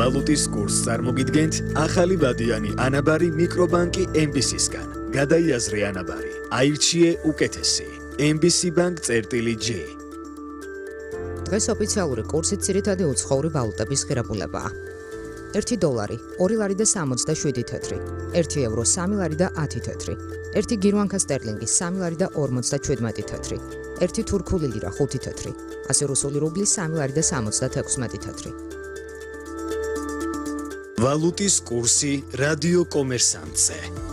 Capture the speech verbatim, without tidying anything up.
ვალუტის კურსს წარმოგიდგენთ ახალი ვადიანი ანაბარი მიკრობანკი ემ ბი სისგან. გადაიაზრე ანაბარი, აირჩიე უკეთესი. ემ ბი სი Bank წერტილი J. დღეს ოფიციალური კურსით ძირითადი უცხოური ვალუტების ღირებულებაა. ერთი დოლარი, ორი ლარი და სამოცდაშვიდი თეთრი, ერთი ევრო, სამი ლარი და ათი თეთრი, ერთი გირვანკა სტერლინგი, სამი ლარი და ორმოცდაჩვიდმეტი თეთრი, ერთი თურქული ლირა, ხუთი თეთრი, ასე რუსული რუბლი, სამი ლარი და სამოცდათექვსმეტი თეთრი. ვალუტის კურსი რადიო კომერსანტზე.